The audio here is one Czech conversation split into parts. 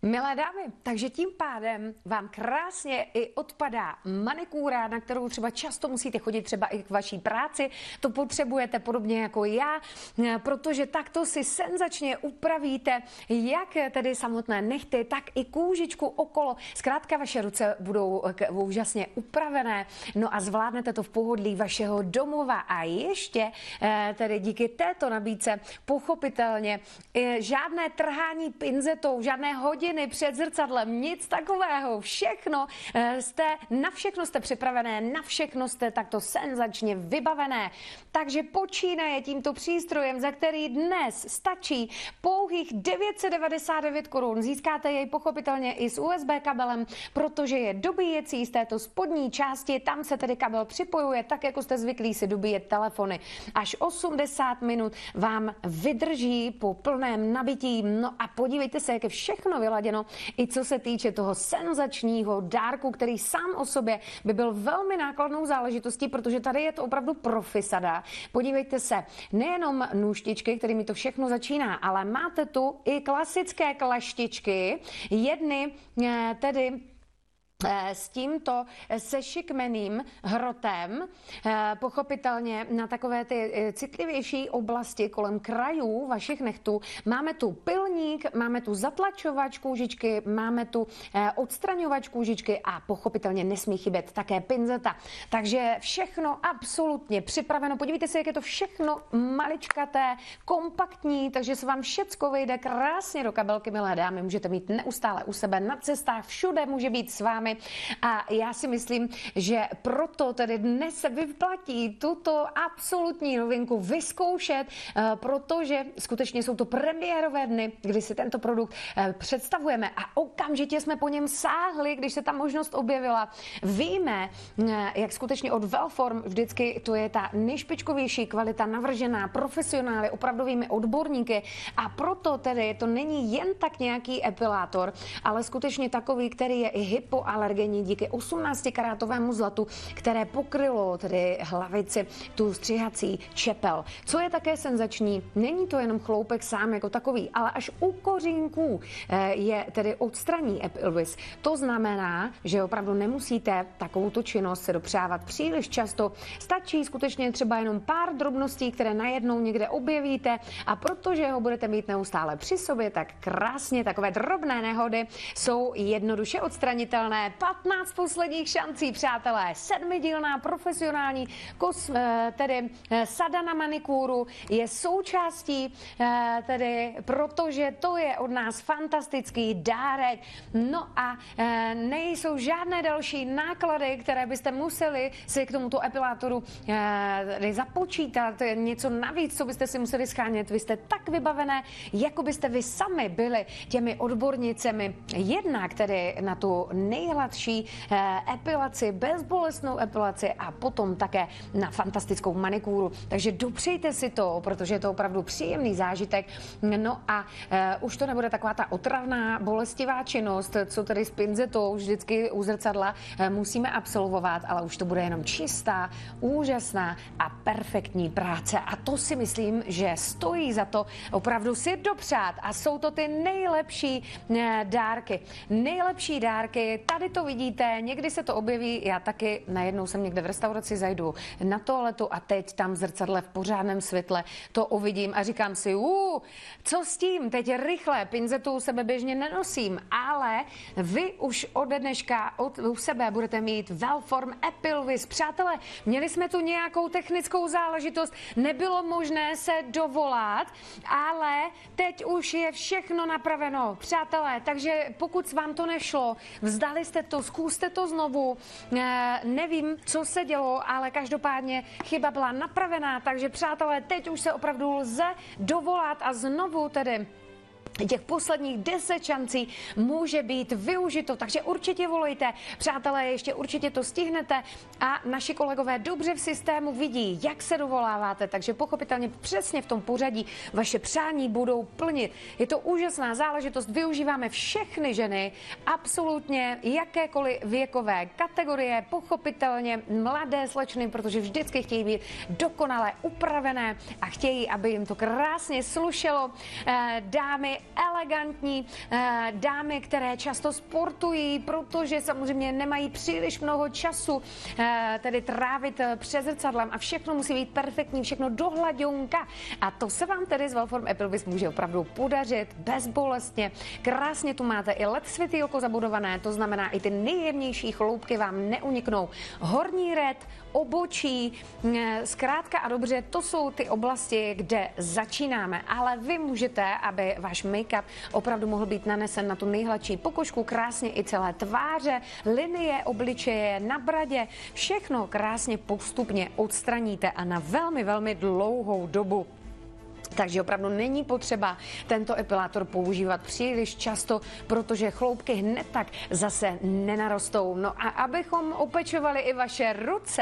Milé dámy, takže tím pádem vám krásně i odpadá manikúra, na kterou třeba často musíte chodit třeba i k vaší práci. To potřebujete podobně jako já, protože takto si senzačně upravíte jak tedy samotné nehty, tak i kůžičku okolo. Zkrátka vaše ruce budou úžasně upravené, no a zvládnete to v pohodlí vašeho domova. A ještě tedy díky této nabídce pochopitelně žádné trhání pinzetou, žádné hodiny před zrcadlem, nic takového. Na všechno jste připravené, na všechno jste takto senzačně vybavené. Takže počínaje tímto přístrojem, za který dnes stačí pouhých 999 korun. Získáte jej pochopitelně i s USB kabelem, protože je dobíjecí z této spodní části. Tam se tedy kabel připojuje, tak jako jste zvyklí si dobíjet telefony. Až 80 minut vám vydrží po plném nabití. No a podívejte se, jak je všechno vyladěno, i co se týče toho senzačního dárku, který sám o sobě by byl velmi nákladnou záležitostí, protože tady je to opravdu profisada. Podívejte se, nejenom nůžtičky, kterými to všechno začíná, ale máte tu i klasické kleštičky, jedny tedy s tímto sešikmeným hrotem, pochopitelně na takové ty citlivější oblasti kolem krajů vašich nechtů. Máme tu pilník, máme tu zatlačovač kůžičky, máme tu odstraňovač kůžičky a pochopitelně nesmí chybět také pinzeta. Takže všechno absolutně připraveno. Podívejte se, jak je to všechno maličkaté, kompaktní, takže se vám všecko vejde krásně do kabelky, milé dámy. Můžete mít neustále u sebe na cestách, všude může být s vámi. A já si myslím, že proto tedy dnes se vyplatí tuto absolutní novinku vyzkoušet, protože skutečně jsou to premiérové dny, kdy si tento produkt představujeme a okamžitě jsme po něm sáhli, když se ta možnost objevila. Víme, jak skutečně od Wellform vždycky to je ta nejšpičkovější kvalita navržená profesionály, opravdovými odborníky a proto tedy to není jen tak nějaký epilátor, ale skutečně takový, který je i hypoalergenní díky 18-karátovému zlatu, které pokrylo tedy hlavici, tu střihací čepel. Co je také senzační, není to jenom chloupek sám jako takový, ale až u kořínků je tedy odstraní Epilvis. To znamená, že opravdu nemusíte takovouto činnost se dopřávat příliš často. Stačí skutečně třeba jenom pár drobností, které najednou někde objevíte a protože ho budete mít neustále při sobě, tak krásně takové drobné nehody jsou jednoduše odstranitelné. 15 posledních šancí, přátelé. 7dílná profesionální tedy sada na manikúru je součástí tedy, protože to je od nás fantastický dárek. No a nejsou žádné další náklady, které byste museli si k tomuto epilátoru započítat. Něco navíc, co byste si museli schánět. Vy jste tak vybavené, jako byste vy sami byli těmi odbornicemi. Jednak tedy na tu nejhladší epilaci, bezbolestnou epilaci a potom také na fantastickou manikúru. Takže dopřejte si to, protože je to opravdu příjemný zážitek. No a už to nebude taková ta otravná, bolestivá činnost, co tedy s pinzetou vždycky u zrcadla musíme absolvovat, ale už to bude jenom čistá, úžasná a perfektní práce. A to si myslím, že stojí za to opravdu si dopřát. A jsou to ty nejlepší dárky. Nejlepší dárky, tady to vidíte, někdy se to objeví, já taky najednou jsem někde v restauraci, zajdu na toaletu a teď tam v zrcadle v pořádném světle to uvidím a říkám si, co s tím, teď rychle, pinzetu u sebe běžně nenosím, ale vy už ode dneška u sebe budete mít Wellform Epilvis. Přátelé, měli jsme tu nějakou technickou záležitost, nebylo možné se dovolat, ale teď už je všechno napraveno, přátelé, takže pokud vám to nešlo, vzdali jste to, zkuste to znovu. Nevím, co se dělo, ale každopádně chyba byla napravená, takže přátelé, teď už se opravdu lze dovolat a znovu tedy těch posledních 10 šancí může být využito, takže určitě volejte. Přátelé, ještě určitě to stihnete a naši kolegové dobře v systému vidí, jak se dovoláváte, takže pochopitelně přesně v tom pořadí vaše přání budou plnit. Je to úžasná záležitost, využíváme všechny ženy, absolutně jakékoliv věkové kategorie, pochopitelně mladé slečny, protože vždycky chtějí být dokonale upravené a chtějí, aby jim to krásně slušelo. Dámy, elegantní dámy, které často sportují, protože samozřejmě nemají příliš mnoho času tedy trávit před zrcadlem a všechno musí být perfektní, všechno dohladňonka. A to se vám tedy s Wellform Epilvis může opravdu podařit bezbolestně. Krásně tu máte i LED světýlko zabudované, to znamená i ty nejjemnější chloupky vám neuniknou. Horní red, obočí, zkrátka a dobře, to jsou ty oblasti, kde začínáme, ale vy můžete, aby váš make-up opravdu mohl být nanesen na tu nejhladší pokožku, krásně i celé tváře, linie obličeje, na bradě, všechno krásně postupně odstraníte a na velmi, velmi dlouhou dobu. Takže opravdu není potřeba tento epilátor používat příliš často, protože chloupky hned tak zase nenarostou. No a abychom opečovali i vaše ruce,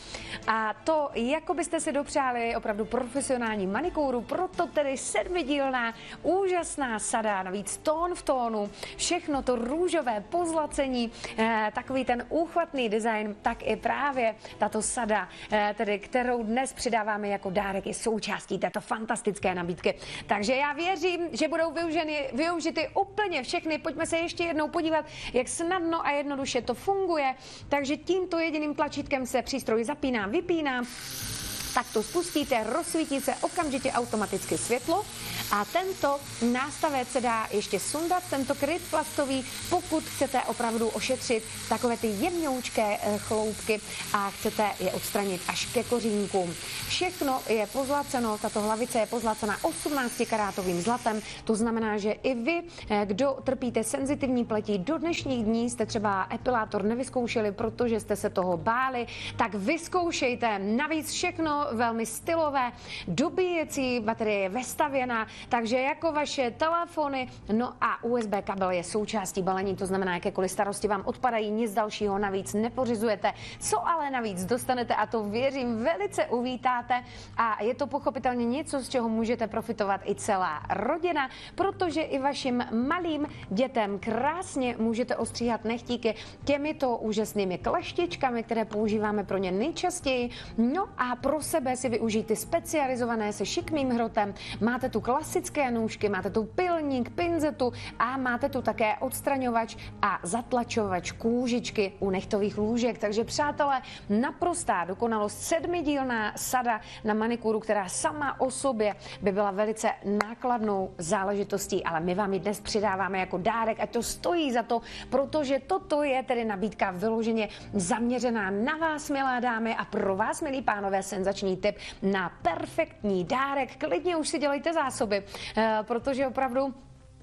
a to, jako byste si dopřáli opravdu profesionální manikúru, proto tedy 7dílná úžasná sada, navíc tón v tónu, všechno to růžové pozlacení, takový ten úchvatný design, tak i právě tato sada, tedy kterou dnes přidáváme jako dárek, je součástí této fantastické nabídky. Takže já věřím, že budou využity úplně všechny. Pojďme se ještě jednou podívat, jak snadno a jednoduše to funguje. Takže tímto jediným tlačítkem se přístroj zapíná, vypíná. Tak to spustíte, rozsvítí se okamžitě automaticky světlo a tento nástavec se dá ještě sundat, tento kryt plastový, pokud chcete opravdu ošetřit takové ty jemňoučké chloupky a chcete je odstranit až ke kořínkům. Všechno je pozlaceno, tato hlavice je pozlacena 18karátovým zlatem, to znamená, že i vy, kdo trpíte senzitivní pletí, do dnešních dní jste třeba epilátor nevyzkoušeli, protože jste se toho báli, tak vyzkoušejte. Navíc všechno velmi stylové, dobíjecí baterie je vestavěná, takže jako vaše telefony, no a USB kabel je součástí balení, to znamená, jakékoliv starosti vám odpadají, nic dalšího navíc nepořizujete. Co ale navíc dostanete, a to věřím velice uvítáte, a je to pochopitelně něco, z čeho můžete profitovat i celá rodina, protože i vašim malým dětem krásně můžete ostříhat nechtíky těmito úžasnými kleštičkami, které používáme pro ně nejčastěji. No a pro sebe si využijte specializované se šikmým hrotem. Máte tu klasické nůžky, máte tu pilník, pinzetu a máte tu také odstraňovač a zatlačovač kůžičky u nechtových lůžek. Takže přátelé, naprostá dokonalost, 7dílná sada na manikúru, která sama o sobě by byla velice nákladnou záležitostí, ale my vám ji dnes přidáváme jako dárek, ať to stojí za to, protože toto je tedy nabídka vyloženě zaměřená na vás, milé dámy, a pro vás, milí pánové, senzační tip na perfektní dárek. Klidně už si dělejte zásoby, protože opravdu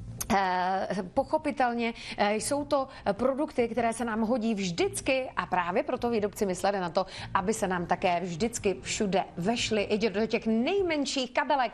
pochopitelně jsou to produkty, které se nám hodí vždycky a právě proto výrobci mysleli na to, aby se nám také vždycky všude vešly i do těch nejmenších kabelek.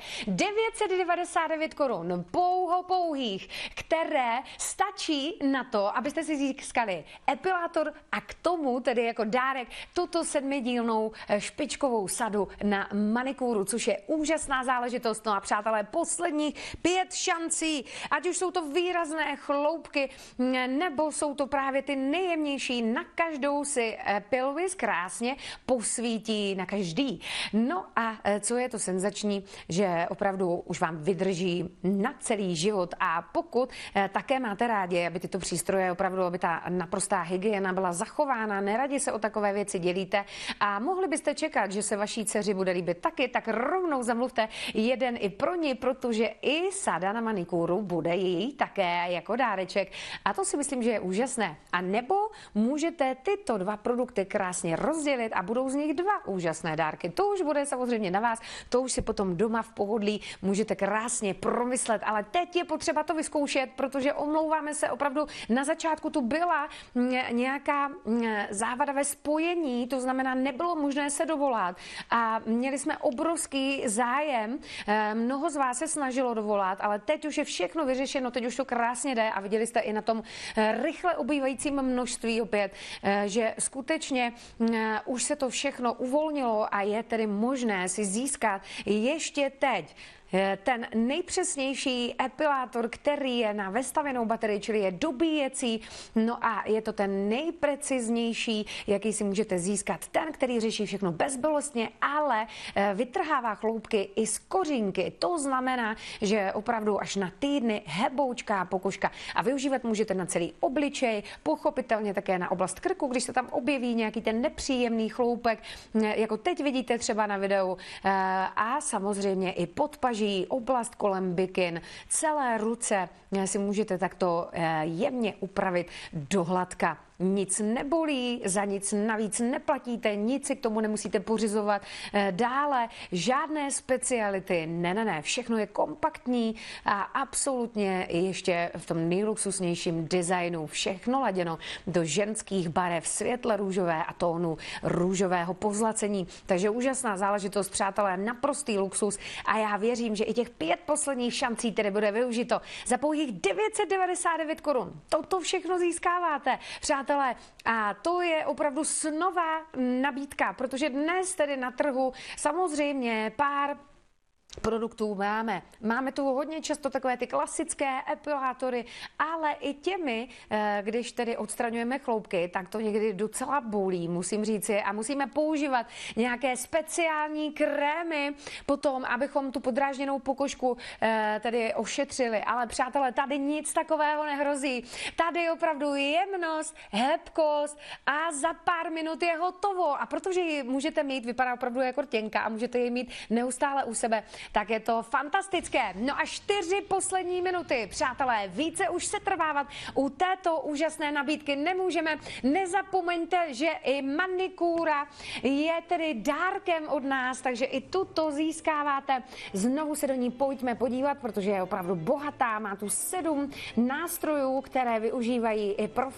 999 korun, pouhých, které stačí na to, abyste si získali epilátor a k tomu tedy jako dárek tuto 7dílnou špičkovou sadu na manikúru, což je úžasná záležitost. No a přátelé, posledních 5 šancí, ať už jsou to výrazné chloupky, nebo jsou to právě ty nejjemnější, na každou si Epilvis krásně posvítí, na každý. No a co je to senzační, že opravdu už vám vydrží na celý život, a pokud také máte rádi, aby tyto přístroje opravdu, aby ta naprostá hygiena byla zachována, neradi se o takové věci dělíte a mohli byste čekat, že se vaší dceři bude líbit taky, tak rovnou zamluvte jeden i pro ní, protože i sada na manikúru bude její také jako dáreček a to si myslím, že je úžasné. A nebo můžete tyto dva produkty krásně rozdělit a budou z nich 2 úžasné dárky. To už bude samozřejmě na vás, to už si potom doma v pohodlí můžete krásně promyslet, ale teď je potřeba to vyzkoušet, protože omlouváme se, opravdu na začátku tu byla nějaká závada ve spojení, to znamená, nebylo možné se dovolat a měli jsme obrovský zájem, mnoho z vás se snažilo dovolat, ale teď už je všechno vyřešeno, teď už to krásně jde a viděli jste i na tom rychle ubývajícím množství opět, že skutečně už se to všechno uvolnilo a je tedy možné si získat ještě teď ten nejpřesnější epilátor, který je na vestavěnou baterii, čili je dobíjecí, no a je to ten nejpreciznější, jaký si můžete získat. Ten, který řeší všechno bezbolestně, ale vytrhává chloupky i z kořínky. To znamená, že opravdu až na týdny heboučká pokožka a využívat můžete na celý obličej, pochopitelně také na oblast krku, když se tam objeví nějaký ten nepříjemný chloupek, jako teď vidíte třeba na videu, a samozřejmě i podpaží, oblast kolem bikin, celé ruce si můžete takto jemně upravit do hladka. Nic nebolí, za nic navíc neplatíte, nic si k tomu nemusíte pořizovat. Dále žádné speciality, ne, všechno je kompaktní a absolutně ještě v tom nejluxusnějším designu, všechno laděno do ženských barev, světle růžové a tónu růžového pozlacení. Takže úžasná záležitost, přátelé, naprostý luxus a já věřím, že i těch 5 posledních šancí tedy bude využito. Za pouhých 999 korun. Toto všechno získáváte, přátelé, a to je opravdu snová nabídka, protože dnes tedy na trhu samozřejmě pár produktů máme. Máme tu hodně často takové ty klasické epilátory, ale i těmi, když tedy odstraňujeme chloupky, tak to někdy docela bolí, musím říci, a musíme používat nějaké speciální krémy potom, abychom tu podrážděnou pokožku tedy ošetřili. Ale přátelé, tady nic takového nehrozí. Tady je opravdu jemnost, hebkost a za pár minut je hotovo. A protože ji můžete mít, vypadá opravdu jako rtěnka a můžete ji mít neustále u sebe, tak je to fantastické. No a 4 poslední minuty, přátelé, více už se trvávat u této úžasné nabídky nemůžeme. Nezapomeňte, že i manikúra je tedy dárkem od nás, takže i tuto získáváte. Znovu se do ní pojďme podívat, protože je opravdu bohatá, má tu 7 nástrojů, které využívají i